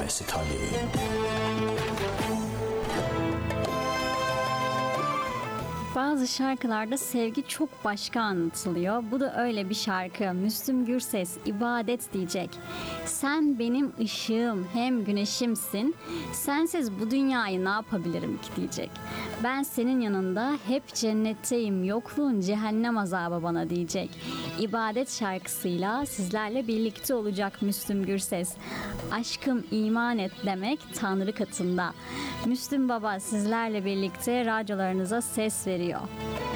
सिखा ले। Bazı şarkılarda sevgi çok başka anlatılıyor. Bu da öyle bir şarkı. Müslüm Gürses ibadet diyecek. Sen benim ışığım, hem güneşimsin. Sensiz bu dünyayı ne yapabilirim ki diyecek. Ben senin yanında hep cennetteyim. Yokluğun cehennem azabı bana diyecek. İbadet şarkısıyla sizlerle birlikte olacak Müslüm Gürses. Aşkım iman et demek Tanrı katında. Müslüm Baba sizlerle birlikte radyolarınıza ses veriyor.